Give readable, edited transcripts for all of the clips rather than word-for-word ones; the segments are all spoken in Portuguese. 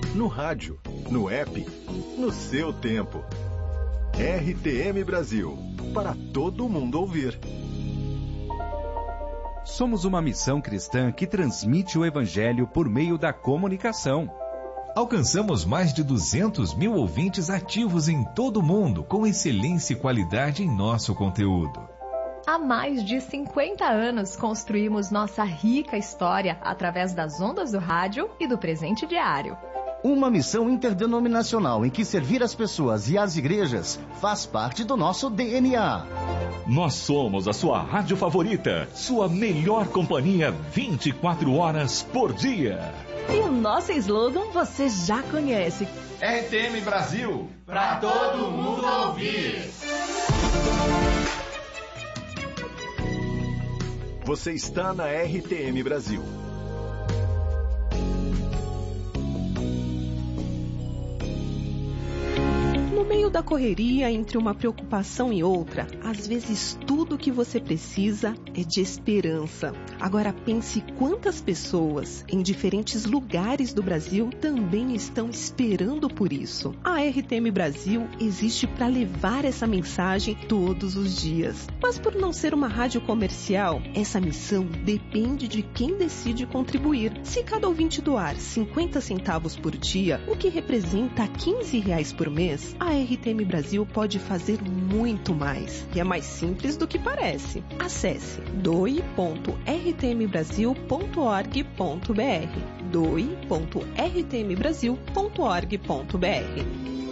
no rádio, no app, no seu tempo. RTM Brasil, para todo mundo ouvir. Somos uma missão cristã que transmite o Evangelho por meio da comunicação. Alcançamos mais de 200 mil ouvintes ativos em todo o mundo, com excelência e qualidade em nosso conteúdo. Há mais de 50 anos construímos nossa rica história através das ondas do rádio e do presente diário. Uma missão interdenominacional em que servir as pessoas e as igrejas faz parte do nosso DNA. Nós somos a sua rádio favorita, sua melhor companhia 24 horas por dia. E o nosso slogan você já conhece. RTM Brasil, pra todo mundo ouvir. Você está na RTM Brasil. No meio da correria, entre uma preocupação e outra, às vezes tudo o que você precisa é de esperança. Agora pense quantas pessoas em diferentes lugares do Brasil também estão esperando por isso. A RTM Brasil existe para levar essa mensagem todos os dias. Mas por não ser uma rádio comercial, essa missão depende de quem decide contribuir. Se cada ouvinte doar 50 centavos por dia, o que representa R$15 por mês, a RTM Brasil pode fazer muito mais. E é mais simples do que parece. Acesse doe.rtmbrasil.org.br doe.rtmbrasil.org.br.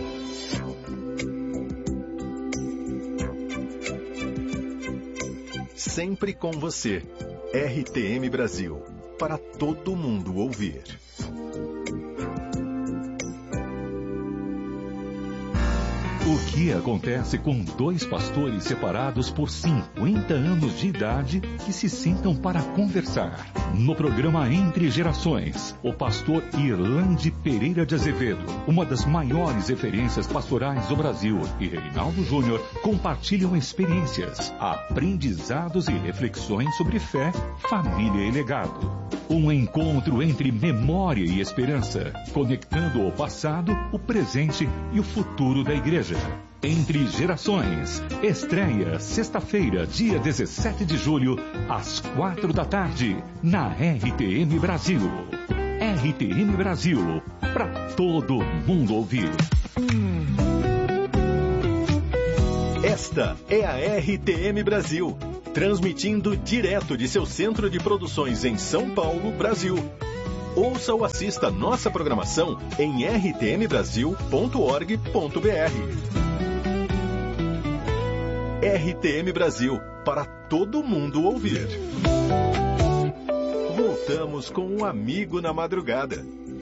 Sempre com você. RTM Brasil, para todo mundo ouvir. O que acontece com dois pastores separados por 50 anos de idade que se sentam para conversar? No programa Entre Gerações, o pastor Irlande Pereira de Azevedo, uma das maiores referências pastorais do Brasil, e Reinaldo Júnior compartilham experiências, aprendizados e reflexões sobre fé, família e legado. Um encontro entre memória e esperança, conectando o passado, o presente e o futuro da igreja. Entre Gerações, estreia sexta-feira, dia 17 de julho, às 4 da tarde, na RTM Brasil. RTM Brasil, para todo mundo ouvir. Esta é a RTM Brasil, transmitindo direto de seu centro de produções em São Paulo, Brasil. Ouça ou assista nossa programação em rtmbrasil.org.br. RTM Brasil, para todo mundo ouvir. Voltamos com um amigo na madrugada.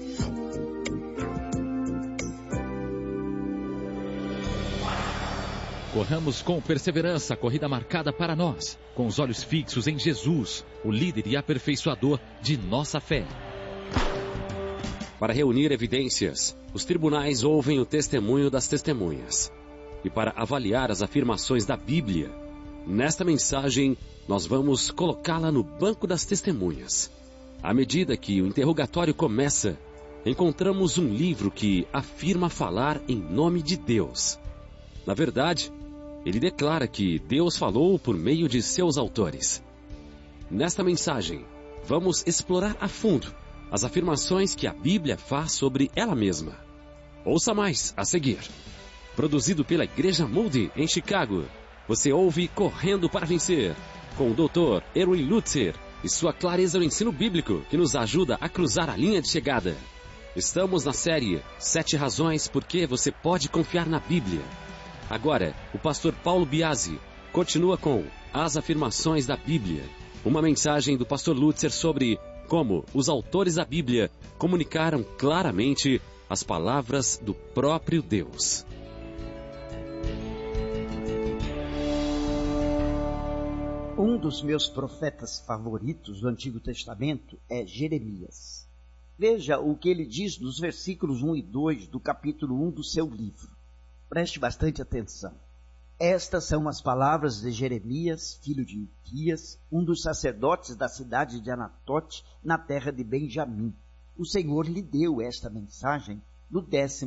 Corramos com perseverança a corrida marcada para nós, com os olhos fixos em Jesus, o líder e aperfeiçoador de nossa fé. Para reunir evidências, os tribunais ouvem o testemunho das testemunhas. E para avaliar as afirmações da Bíblia, nesta mensagem nós vamos colocá-la no banco das testemunhas. À medida que o interrogatório começa, encontramos um livro que afirma falar em nome de Deus. Na verdade, ele declara que Deus falou por meio de seus autores. Nesta mensagem, vamos explorar a fundo as afirmações que a Bíblia faz sobre ela mesma. Ouça mais a seguir. Produzido pela Igreja Moody, em Chicago, você ouve Correndo para Vencer, com o Dr. Erwin Lutzer e sua clareza no ensino bíblico que nos ajuda a cruzar a linha de chegada. Estamos na série 7 razões por que você pode confiar na Bíblia. Agora, o pastor Paulo Biasi continua com As Afirmações da Bíblia, uma mensagem do pastor Lutzer sobre como os autores da Bíblia comunicaram claramente as palavras do próprio Deus. Um dos meus profetas favoritos do Antigo Testamento é Jeremias. Veja o que ele diz nos versículos 1 e 2 do capítulo 1 do seu livro. Preste bastante atenção. Estas são as palavras de Jeremias, filho de Hilquias, um dos sacerdotes da cidade de Anatote, na terra de Benjamim. o Senhor lhe deu esta mensagem no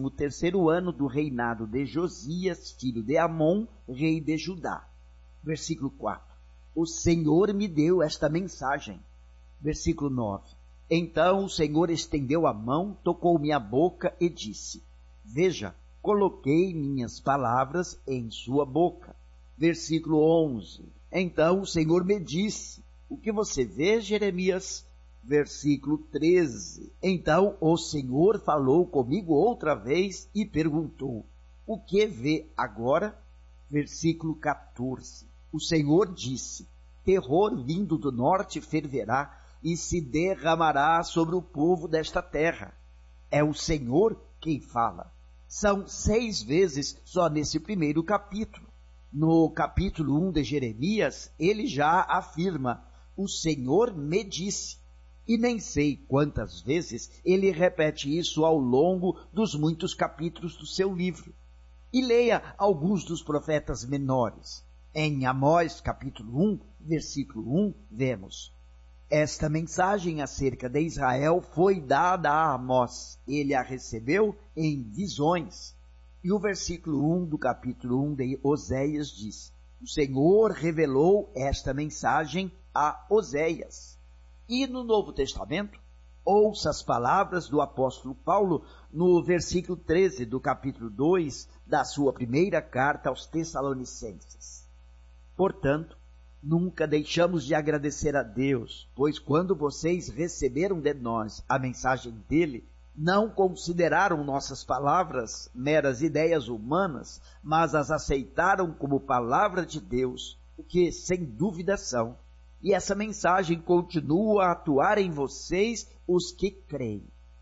13º ano do reinado de Josias, filho de Amon, rei de Judá. Versículo 4. O Senhor me deu esta mensagem. Versículo 9. Então o Senhor estendeu a mão, tocou minha boca e disse: Veja, coloquei minhas palavras em sua boca. Versículo 11. Então o Senhor me disse: O que você vê, Jeremias? Versículo 13. Então o Senhor falou comigo outra vez e perguntou: O que vê agora? Versículo 14. O Senhor disse: Terror vindo do norte ferverá e se derramará sobre o povo desta terra. É o Senhor quem fala. São 6 vezes só nesse primeiro capítulo. No capítulo 1 de Jeremias, ele já afirma: O Senhor me disse. E nem sei quantas vezes ele repete isso ao longo dos muitos capítulos do seu livro. E leia alguns dos profetas menores. Em Amós, capítulo 1, versículo 1, vemos: Esta mensagem acerca de Israel foi dada a Amós. Ele a recebeu em visões. E o versículo 1 do capítulo 1 de Oséias diz: O Senhor revelou esta mensagem a Oséias. E no Novo Testamento, ouça as palavras do apóstolo Paulo no versículo 13 do capítulo 2 da sua primeira carta aos Tessalonicenses. Portanto, nunca deixamos de agradecer a Deus, pois quando vocês receberam de nós a mensagem dele, não consideraram nossas palavras meras ideias humanas, mas as aceitaram como palavra de Deus, o que sem dúvida são. E essa mensagem continua a atuar em vocês, os que creem.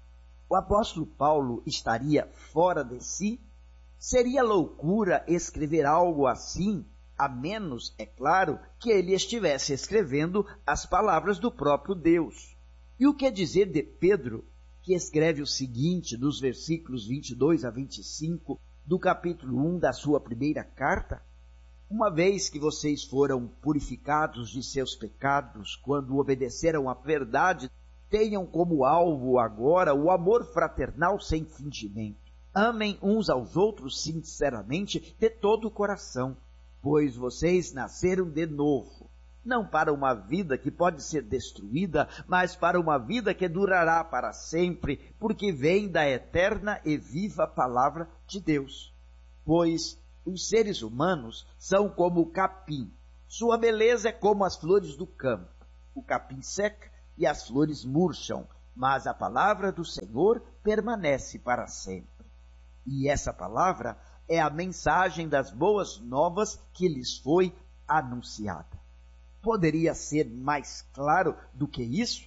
O apóstolo Paulo estaria fora de si? Seria loucura escrever algo assim, a menos, é claro, que ele estivesse escrevendo as palavras do próprio Deus. E o que dizer de Pedro, que escreve o seguinte nos versículos 22 a 25 do capítulo 1 da sua primeira carta? Uma vez que vocês foram purificados de seus pecados quando obedeceram à verdade, tenham como alvo agora o amor fraternal sem fingimento. Amem uns aos outros sinceramente de todo o coração, pois vocês nasceram de novo, não para uma vida que pode ser destruída, mas para uma vida que durará para sempre, porque vem da eterna e viva palavra de Deus. Pois os seres humanos são como o capim. Sua beleza é como as flores do campo. O capim seca e as flores murcham, mas a palavra do Senhor permanece para sempre. E essa palavra é a mensagem das boas novas que lhes foi anunciada. Poderia ser mais claro do que isso?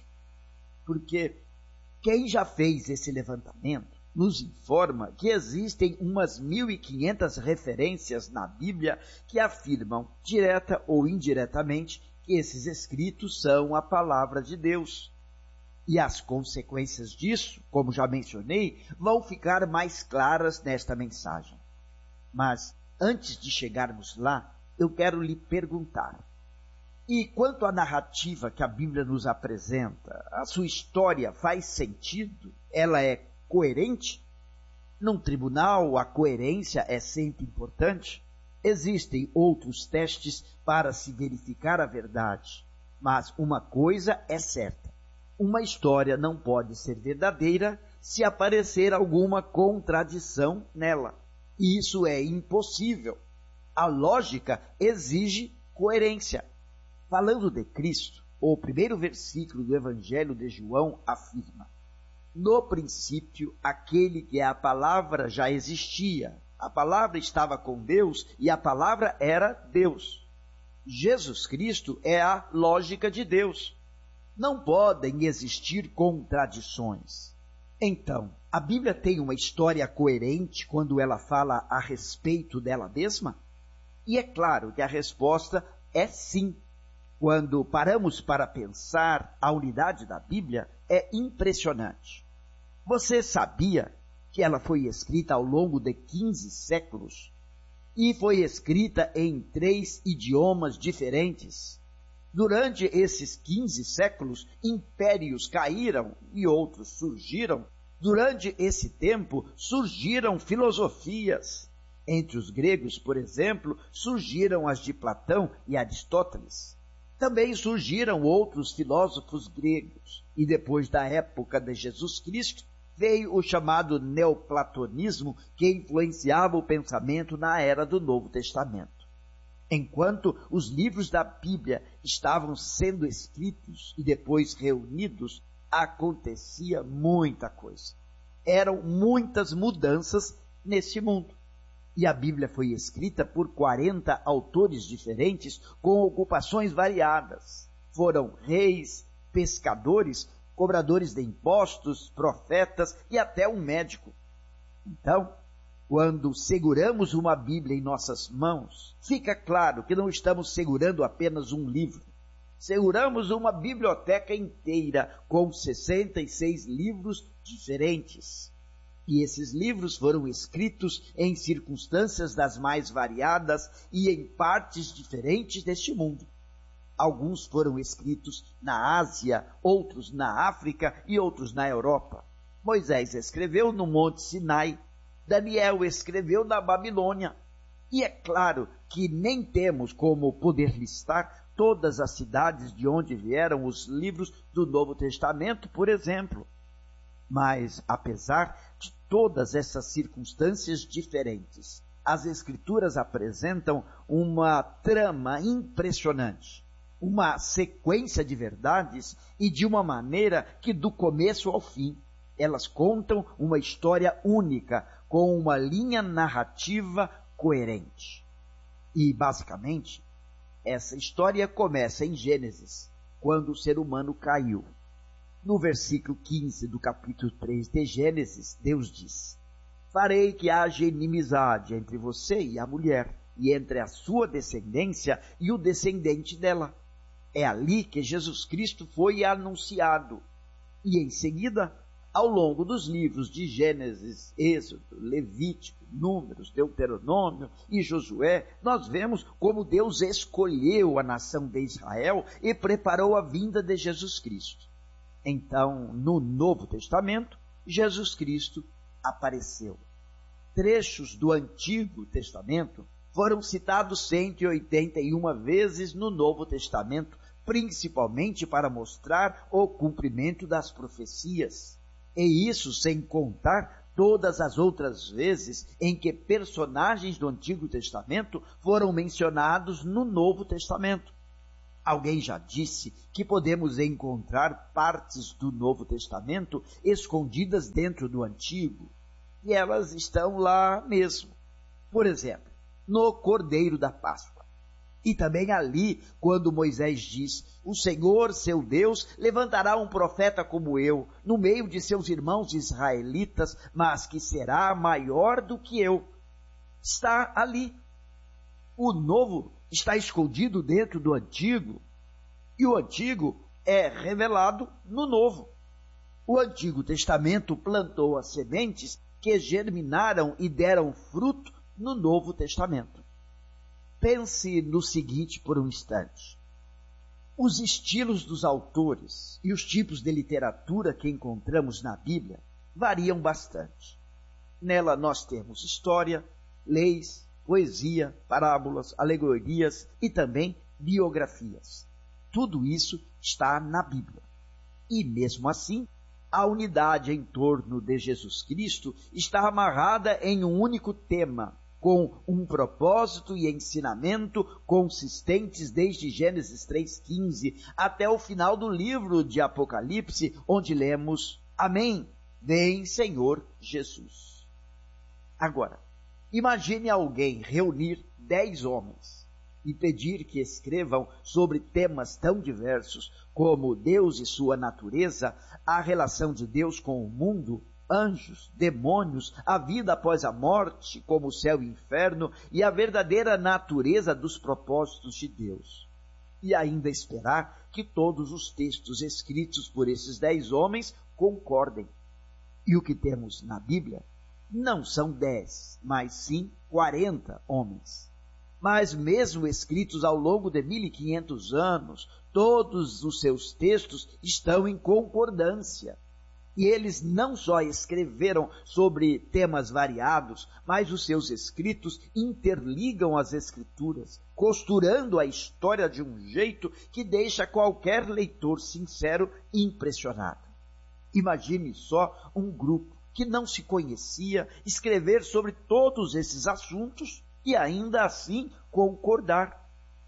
Porque quem já fez esse levantamento nos informa que existem umas 1.500 referências na Bíblia que afirmam, direta ou indiretamente, que esses escritos são a palavra de Deus. E as consequências disso, como já mencionei, vão ficar mais claras nesta mensagem. Mas, antes de chegarmos lá, eu quero lhe perguntar: e quanto à narrativa que a Bíblia nos apresenta, a sua história faz sentido? Ela é coerente? Num tribunal, a coerência é sempre importante. Existem outros testes para se verificar a verdade, mas uma coisa é certa: uma história não pode ser verdadeira se aparecer alguma contradição nela. E isso é impossível. A lógica exige coerência. Falando de Cristo, o primeiro versículo do Evangelho de João afirma: No princípio, aquele que é a palavra já existia. A palavra estava com Deus e a palavra era Deus. Jesus Cristo é a lógica de Deus. Não podem existir contradições. Então, a Bíblia tem uma história coerente quando ela fala a respeito dela mesma? E é claro que a resposta é sim. Quando paramos para pensar, a unidade da Bíblia é impressionante. Você sabia que ela foi escrita ao longo de 15 séculos? E foi escrita em 3 idiomas diferentes? Durante esses 15 séculos, impérios caíram e outros surgiram. Durante esse tempo, surgiram filosofias. Entre os gregos, por exemplo, surgiram as de Platão e Aristóteles. Também surgiram outros filósofos gregos. E depois da época de Jesus Cristo, veio o chamado neoplatonismo, que influenciava o pensamento na era do Novo Testamento. Enquanto os livros da Bíblia estavam sendo escritos e depois reunidos, acontecia muita coisa. Eram muitas mudanças nesse mundo. E a Bíblia foi escrita por 40 autores diferentes com ocupações variadas. Foram reis, pescadores, cobradores de impostos, profetas e até um médico. Então, quando seguramos uma Bíblia em nossas mãos, fica claro que não estamos segurando apenas um livro. Seguramos uma biblioteca inteira com 66 livros diferentes. E esses livros foram escritos em circunstâncias das mais variadas e em partes diferentes deste mundo. Alguns foram escritos na Ásia, outros na África e outros na Europa. Moisés escreveu no Monte Sinai, Daniel escreveu na Babilônia. E é claro que nem temos como poder listar todas as cidades de onde vieram os livros do Novo Testamento, por exemplo. Mas, apesar de todas essas circunstâncias diferentes, as Escrituras apresentam uma trama impressionante, uma sequência de verdades e de uma maneira que do começo ao fim, elas contam uma história única, com uma linha narrativa coerente. E, basicamente, essa história começa em Gênesis, quando o ser humano caiu. No versículo 15 do capítulo 3 de Gênesis, Deus diz: farei que haja inimizade entre você e a mulher, e entre a sua descendência e o descendente dela. É ali que Jesus Cristo foi anunciado. E em seguida, ao longo dos livros de Gênesis, Êxodo, Levítico, Números, Deuteronômio e Josué, nós vemos como Deus escolheu a nação de Israel e preparou a vinda de Jesus Cristo. Então, no Novo Testamento, Jesus Cristo apareceu. Trechos do Antigo Testamento foram citados 181 vezes no Novo Testamento, principalmente para mostrar o cumprimento das profecias. E isso sem contar todas as outras vezes em que personagens do Antigo Testamento foram mencionados no Novo Testamento. Alguém já disse que podemos encontrar partes do Novo Testamento escondidas dentro do Antigo, e elas estão lá mesmo. Por exemplo, no Cordeiro da Páscoa. E também ali, quando Moisés diz: o Senhor, seu Deus, levantará um profeta como eu, no meio de seus irmãos israelitas, mas que será maior do que eu. Está ali. O novo está escondido dentro do antigo, e o antigo é revelado no novo. O Antigo Testamento plantou as sementes que germinaram e deram fruto no Novo Testamento. Pense no seguinte por um instante. Os estilos dos autores e os tipos de literatura que encontramos na Bíblia variam bastante. Nela nós temos história, leis, poesia, parábolas, alegorias e também biografias. Tudo isso está na Bíblia. E mesmo assim, a unidade em torno de Jesus Cristo está amarrada em um único tema, com um propósito e ensinamento consistentes desde Gênesis 3,15 até o final do livro de Apocalipse, onde lemos: Amém, vem Senhor Jesus. Agora, imagine alguém reunir 10 homens e pedir que escrevam sobre temas tão diversos como Deus e sua natureza, a relação de Deus com o mundo, anjos, demônios, a vida após a morte, como o céu e o inferno, e a verdadeira natureza dos propósitos de Deus. E ainda esperar que todos os textos escritos por esses 10 homens concordem. E o que temos na Bíblia não são 10, mas sim 40 homens. Mas mesmo escritos ao longo de 1500 anos, Todos os seus textos estão em concordância. E eles não só escreveram sobre temas variados, mas os seus escritos interligam as escrituras, costurando a história de um jeito que deixa qualquer leitor sincero impressionado. Imagine só um grupo que não se conhecia escrever sobre todos esses assuntos e ainda assim concordar.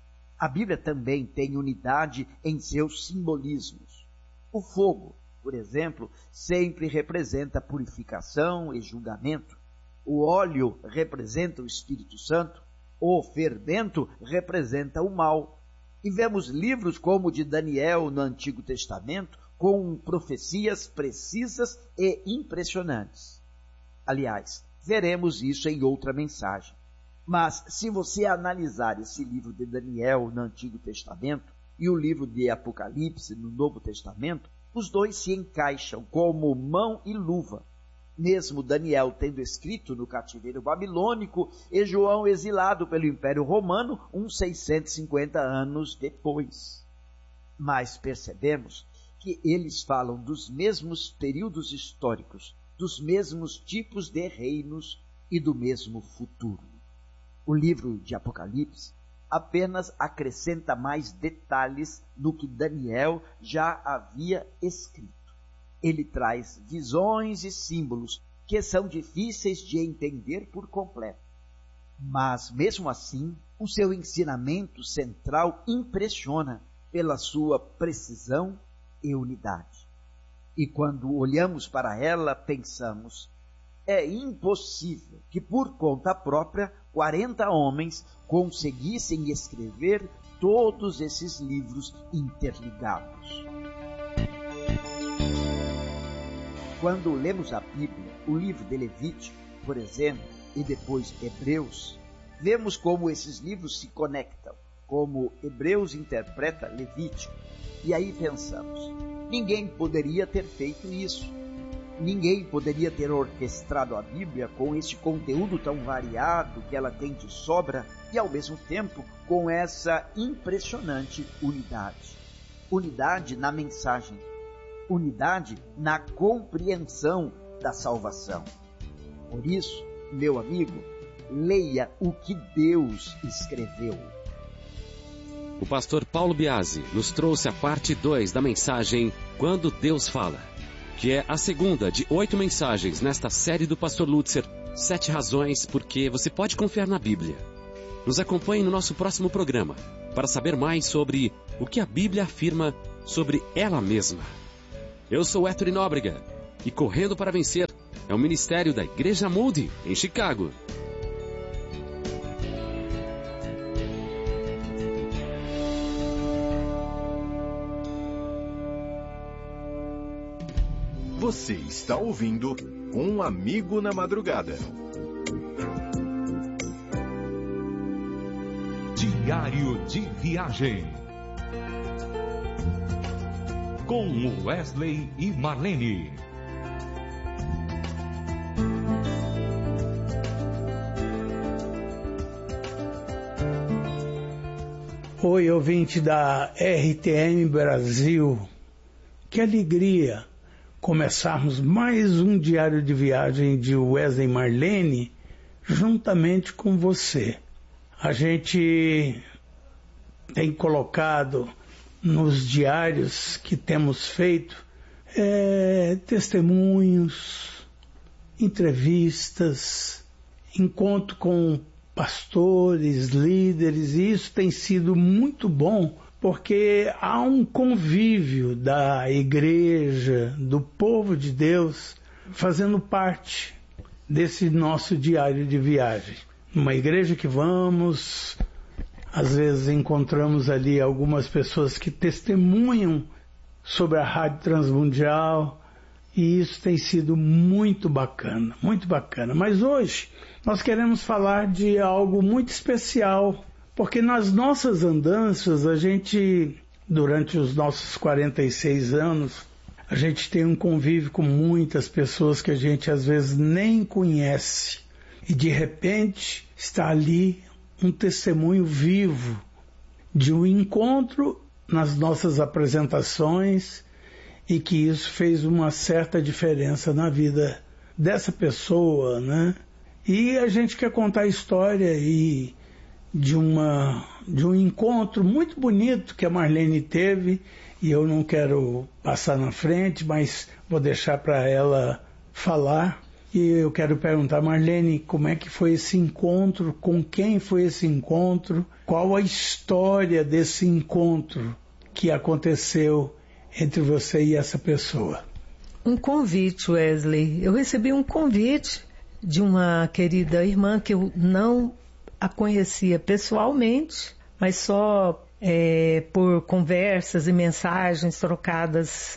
A Bíblia também tem unidade em seus simbolismos. O fogo, por exemplo, sempre representa purificação e julgamento. O óleo representa o Espírito Santo. O fermento representa o mal. E vemos livros como o de Daniel no Antigo Testamento, com profecias precisas e impressionantes. Aliás, veremos isso em outra mensagem. Mas, se você analisar esse livro de Daniel no Antigo Testamento e o livro de Apocalipse no Novo Testamento, os dois se encaixam como mão e luva. Mesmo Daniel tendo escrito no cativeiro babilônico e João exilado pelo Império Romano uns 650 anos depois. Mas percebemos que eles falam dos mesmos períodos históricos, dos mesmos tipos de reinos e do mesmo futuro. O livro de Apocalipse apenas acrescenta mais detalhes no que Daniel já havia escrito. Ele traz visões e símbolos que são difíceis de entender por completo. Mas, mesmo assim, o seu ensinamento central impressiona pela sua precisão e unidade. E quando olhamos para ela, pensamos, é impossível que por conta própria 40 homens conseguissem escrever todos esses livros interligados. Quando lemos a Bíblia, o livro de Levítico, por exemplo, e depois Hebreus, vemos como esses livros se conectam, como Hebreus interpreta Levítico. E aí pensamos, ninguém poderia ter feito isso. Ninguém poderia ter orquestrado a Bíblia com esse conteúdo tão variado que ela tem de sobra e, ao mesmo tempo, com essa impressionante unidade. Unidade na mensagem, unidade na compreensão da salvação. Por isso, meu amigo, leia o que Deus escreveu. O pastor Paulo Biasi nos trouxe a parte 2 da mensagem Quando Deus Fala, que é a segunda de 8 mensagens nesta série do pastor Lutzer, 7 razões porque você pode confiar na Bíblia. Nos acompanhe no nosso próximo programa para saber mais sobre o que a Bíblia afirma sobre ela mesma. Eu sou Héctor Nóbrega e Correndo para Vencer é o ministério da Igreja Moody, em Chicago. Você está ouvindo Um Amigo na Madrugada. Diário de Viagem. Com Wesley e Marlene. Oi, ouvinte da RTM Brasil. Que alegria começarmos mais um diário de viagem de Wesley e Marlene juntamente com você. A gente tem colocado nos diários que temos feito testemunhos, entrevistas, encontro com pastores, líderes, e isso tem sido muito bom porque há um convívio da igreja, do povo de Deus, fazendo parte desse nosso diário de viagem. Numa igreja que vamos, às vezes encontramos ali algumas pessoas que testemunham sobre a Rádio Transmundial, e isso tem sido muito bacana, muito bacana. Mas hoje nós queremos falar de algo muito especial, porque nas nossas andanças, a gente, durante os nossos 46 anos, a gente tem um convívio com muitas pessoas que a gente às vezes nem conhece. E de repente está ali um testemunho vivo de um encontro nas nossas apresentações e que isso fez uma certa diferença na vida dessa pessoa, né? E a gente quer contar a história de um encontro muito bonito que a Marlene teve, e eu não quero passar na frente, mas vou deixar para ela falar. E eu quero perguntar, Marlene, como é que foi esse encontro, com quem foi esse encontro, qual a história desse encontro que aconteceu entre você e essa pessoa? Um convite, Wesley. Eu recebi um convite de uma querida irmã que eu não a conhecia pessoalmente, mas só por conversas e mensagens trocadas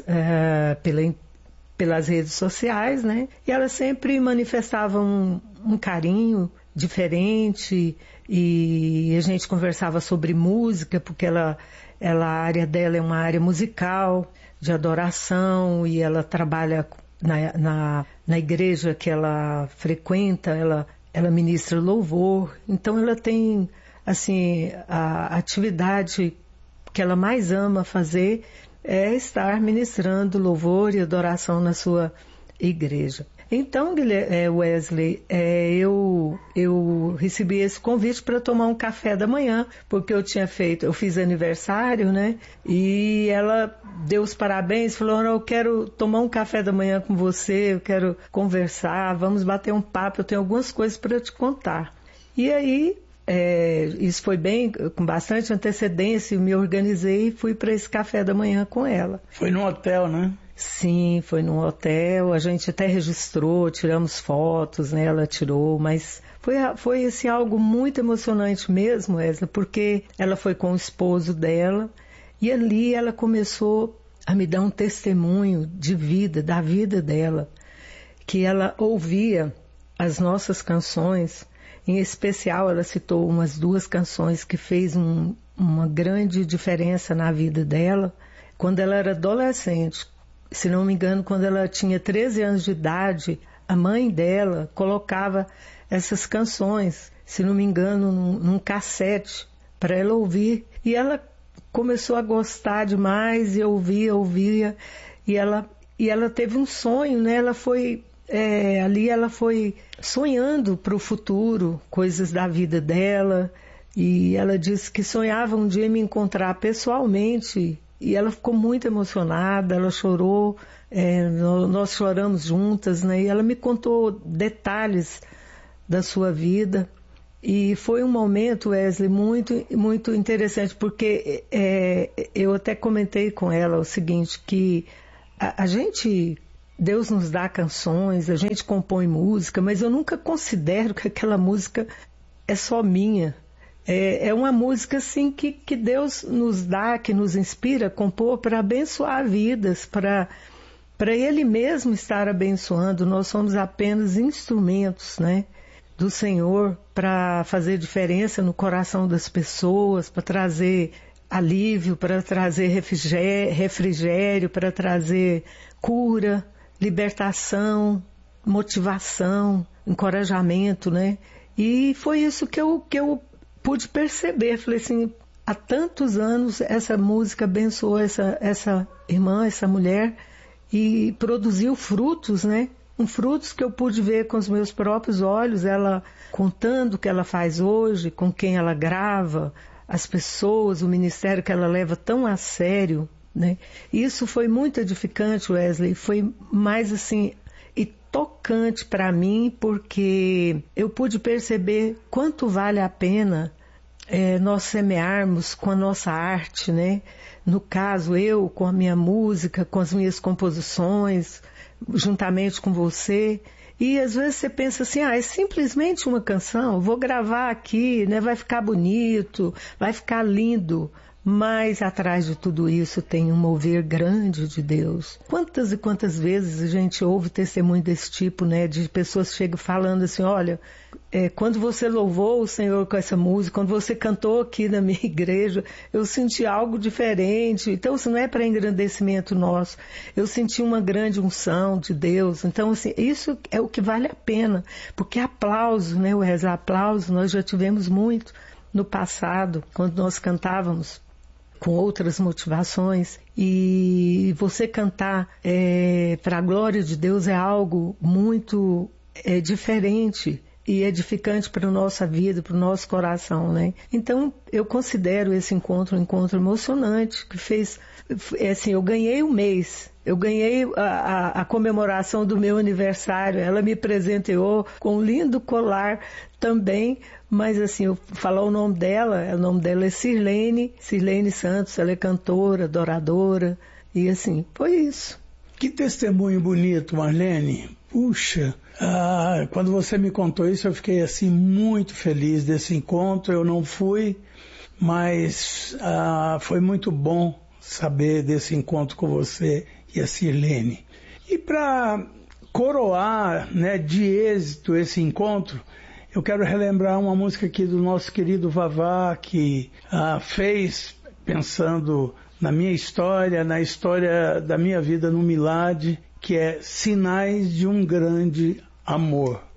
pelas redes sociais, né? E ela sempre manifestava um carinho diferente, e a gente conversava sobre música, porque a área dela é uma área musical, de adoração, e ela trabalha na igreja que ela frequenta, ela ministra louvor. Então ela tem, assim, a atividade que ela mais ama fazer é estar ministrando louvor e adoração na sua igreja. Então, Wesley, eu recebi esse convite para tomar um café da manhã, porque eu fiz aniversário, né? E ela deu os parabéns, falou, eu quero tomar um café da manhã com você, eu quero conversar, vamos bater um papo, eu tenho algumas coisas para te contar. E aí, isso foi com bastante antecedência, eu me organizei e fui para esse café da manhã com ela. Foi num hotel, né? Sim, foi num hotel, a gente até registrou, tiramos fotos, né? Ela tirou, mas foi assim, algo muito emocionante mesmo, Wesley, porque ela foi com o esposo dela e ali ela começou a me dar um testemunho de vida, da vida dela, que ela ouvia as nossas canções. Em especial, ela citou umas 2 canções que fez uma grande diferença na vida dela. Quando ela era adolescente, se não me engano, quando ela tinha 13 anos de idade, a mãe dela colocava essas canções, se não me engano, num cassete, para ela ouvir. E ela começou a gostar demais, e ouvia, e ela teve um sonho, né? Ali ela foi sonhando para o futuro, coisas da vida dela, e ela disse que sonhava um dia me encontrar pessoalmente, e ela ficou muito emocionada, ela chorou, nós choramos juntas, né? E ela me contou detalhes da sua vida, e foi um momento, Wesley, muito, muito interessante, porque eu até comentei com ela o seguinte, que a gente... Deus nos dá canções, a gente compõe música, mas eu nunca considero que aquela música é só minha. É uma música assim que Deus nos dá, que nos inspira a compor para abençoar vidas, para Ele mesmo estar abençoando. Nós somos apenas instrumentos, né, do Senhor para fazer diferença no coração das pessoas, para trazer alívio, para trazer refrigério, para trazer cura, libertação, motivação, encorajamento, né? E foi isso que eu pude perceber. Falei assim, há tantos anos essa música abençoou essa irmã, essa mulher, e produziu frutos, né? Frutos que eu pude ver com os meus próprios olhos, ela contando o que ela faz hoje, com quem ela grava, as pessoas, o ministério que ela leva tão a sério, né? Isso foi muito edificante, Wesley, foi mais assim, e tocante para mim, porque eu pude perceber quanto vale a pena nós semearmos com a nossa arte, né? No caso, eu com a minha música, com as minhas composições, juntamente com você. E às vezes você pensa assim, é simplesmente uma canção, vou gravar aqui, né? Vai ficar bonito, vai ficar lindo. Mas atrás de tudo isso tem um mover grande de Deus. Quantas e quantas vezes a gente ouve testemunho desse tipo, né? De pessoas que chegam falando assim, olha, quando você louvou o Senhor com essa música, quando você cantou aqui na minha igreja, eu senti algo diferente. Então, isso não é para engrandecimento nosso. Eu senti uma grande unção de Deus. Então, assim, isso é o que vale a pena. Porque aplauso, né? Aplauso, nós já tivemos muito no passado, quando nós cantávamos com outras motivações, e você cantar para a glória de Deus é algo muito diferente e edificante para a nossa vida, para o nosso coração, né? Então, eu considero esse encontro um encontro emocionante, que fez, assim, eu ganhei um mês, eu ganhei a comemoração do meu aniversário, ela me presenteou com um lindo colar também, mas assim, eu falar o nome dela é Sirlene Santos, ela é cantora, adoradora, e assim, foi isso. Que testemunho bonito, Marlene. Puxa, quando você me contou isso, eu fiquei assim muito feliz desse encontro. Eu não fui, mas foi muito bom saber desse encontro com você e a Sirlene. E para coroar, né, de êxito esse encontro, eu quero relembrar uma música aqui do nosso querido Vavá, que fez pensando na minha história, na história da minha vida no Milad, que é Sinais de um Grande Amor.